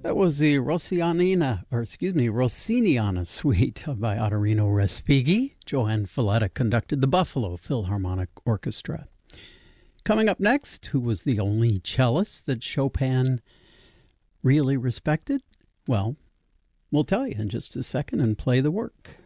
That was the Rossiniana Suite by Ottorino Respighi. Joanne Falletta conducted the Buffalo Philharmonic Orchestra. Coming up next, who was the only cellist that Chopin really respected? Well, we'll tell you in just a second and play the work.